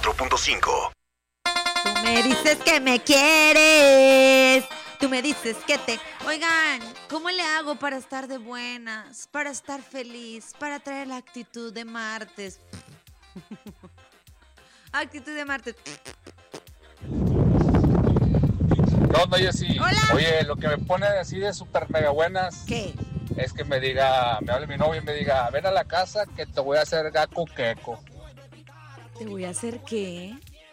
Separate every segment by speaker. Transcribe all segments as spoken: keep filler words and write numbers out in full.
Speaker 1: cuatro punto cinco.
Speaker 2: Tú me dices que me quieres. Tú me dices que te... Oigan, ¿cómo le hago para estar de buenas? Para estar feliz, para traer la actitud de martes. Actitud de martes.
Speaker 3: ¿Qué onda, Jessy?
Speaker 2: Hola.
Speaker 3: Oye, lo que me pone así de súper mega buenas
Speaker 2: ¿Qué?
Speaker 3: es que me diga, me hable mi novio y me diga, ven a la casa que te voy a hacer gaco queco.
Speaker 2: ¿Te voy a hacer qué?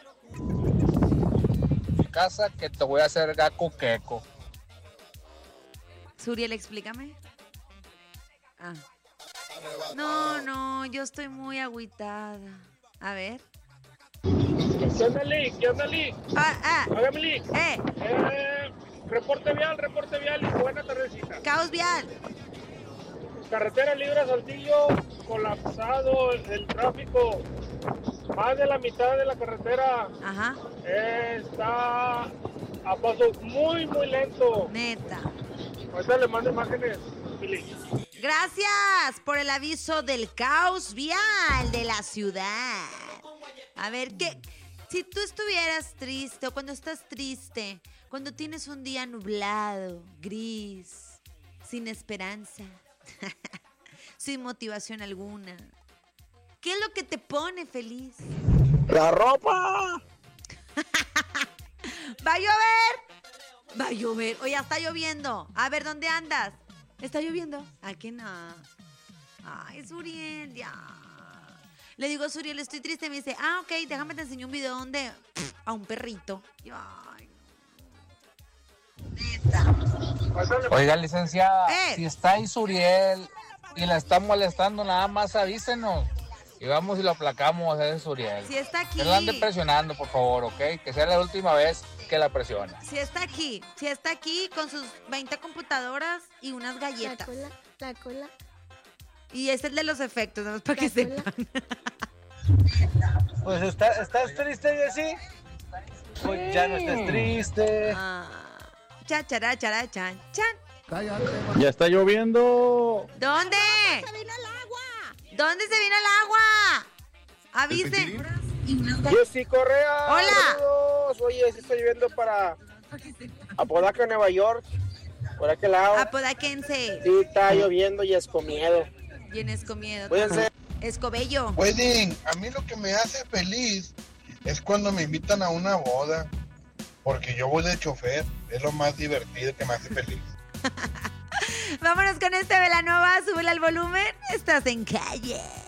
Speaker 3: Mi casa que te voy a hacer gaco queco.
Speaker 2: Suriel, explícame. Ah. No, no, yo estoy muy agüitada. A ver.
Speaker 4: ¿Qué onda, Lick? ¿Qué onda, Lick?
Speaker 2: Ah, ah.
Speaker 4: Hágame, Lick.
Speaker 2: Eh,
Speaker 4: Eh, reporte vial, reporte vial y buena tardecita.
Speaker 2: caos vial.
Speaker 4: Carretera Libre Saltillo, colapsado el, el tráfico. Más de la mitad de la carretera
Speaker 2: Ajá,
Speaker 4: eh, está a paso muy, muy lento.
Speaker 2: neta.
Speaker 4: Ahorita le mando imágenes, Lick.
Speaker 2: Gracias por el aviso del caos vial de la ciudad. A ver, ¿qué? Si tú estuvieras triste o cuando estás triste, cuando tienes un día nublado, gris, sin esperanza, sin motivación alguna, ¿qué es lo que te pone feliz?
Speaker 4: ¡La ropa!
Speaker 2: ¡Va a llover! Va a llover. Oye, está lloviendo. A ver, ¿dónde andas? ¿Está lloviendo? Aquí no. Ay, Suriel, ya. Le digo, Suriel, estoy triste. Me dice, ah, ok, déjame te enseño un video donde a un perrito. Y, ay,
Speaker 3: Oiga, licenciada,
Speaker 2: Eh.
Speaker 3: si está ahí Suriel y la está molestando, nada más avísenos. Y vamos y lo aplacamos a ese Suriel.
Speaker 2: si está aquí.
Speaker 3: Que no la ande presionando, por favor, ¿ok? Que sea la última vez que la presiona.
Speaker 2: Si está aquí. Si está aquí con sus veinte computadoras y unas
Speaker 5: La
Speaker 2: galletas.
Speaker 5: cola, la cola.
Speaker 2: Y es el de los efectos, nada más para que
Speaker 5: La cola.
Speaker 2: sepan.
Speaker 6: Pues está, ¿estás triste, Jessy? Pues ya no estés triste.
Speaker 2: Ah, cha, chará, chará, chan, chan.
Speaker 7: Ya está lloviendo.
Speaker 2: ¿Dónde?
Speaker 5: ¡Se vino el agua!
Speaker 2: ¿Dónde se vino el agua? Avisen.
Speaker 4: Jessy Correa.
Speaker 2: Hola.
Speaker 4: Saludos. Oye, sí estoy viviendo para Apodaca, Nueva York. Por aquel lado.
Speaker 2: Apodaquense.
Speaker 4: Sí, está lloviendo y escomiedo.
Speaker 2: Tienes comida.
Speaker 4: Cuídense.
Speaker 2: Escobello.
Speaker 8: Wedding, a mí lo que me hace feliz es cuando me invitan a una boda, porque yo voy de chofer, es lo más divertido que me hace feliz.
Speaker 2: Vámonos con este Velanova. Súbele al volumen. Estás en calle.